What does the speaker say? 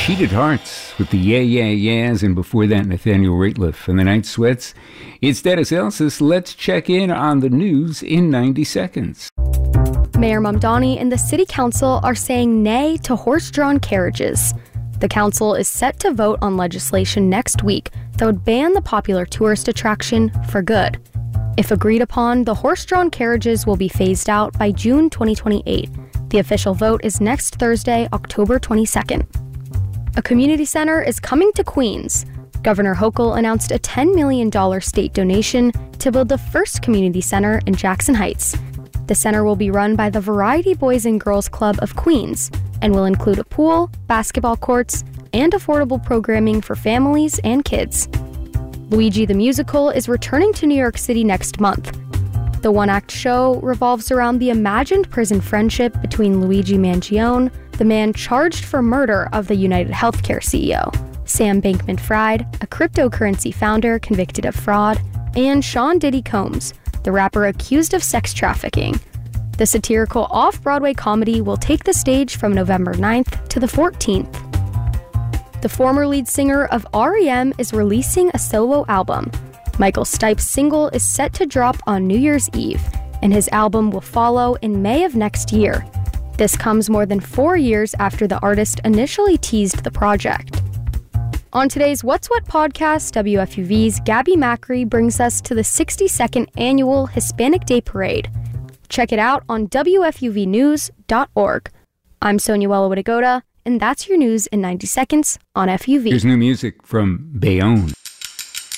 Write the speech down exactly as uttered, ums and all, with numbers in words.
Cheated Hearts with the Yeah Yeah Yeahs, and before that Nathaniel Rateliff and the Night Sweats. It's Dennis Elsas. Let's check in on the news in ninety seconds. Mayor Mamdani and the City Council are saying nay to horse-drawn carriages. The council is set to vote on legislation next week that would ban the popular tourist attraction for good. If agreed upon, the horse-drawn carriages will be phased out by June twenty twenty-eight. The official vote is next Thursday, October twenty-second. A community center is coming to Queens. Governor Hochul announced a ten million dollars state donation to build the first community center in Jackson Heights. The center will be run by the Variety Boys and Girls Club of Queens and will include a pool, basketball courts, and affordable programming for families and kids. Luigi the Musical is returning to New York City next month. The one-act show revolves around the imagined prison friendship between Luigi Mangione, the man charged for murder of the United Healthcare C E O, Sam Bankman-Fried, a cryptocurrency founder convicted of fraud, and Sean Diddy Combs, the rapper accused of sex trafficking. The satirical off-Broadway comedy will take the stage from November ninth to the fourteenth. The former lead singer of R E M is releasing a solo album. Michael Stipe's single is set to drop on New Year's Eve, and his album will follow in May of next year. This comes more than four years after the artist initially teased the project. On today's What's What podcast, W F U V's Gabby Macri brings us to the sixty-second Annual Hispanic Day Parade. Check it out on W F U V news dot org. I'm Sonia Wella-Widegoda, and that's your news in ninety seconds on F U V. Here's new music from Bayonne.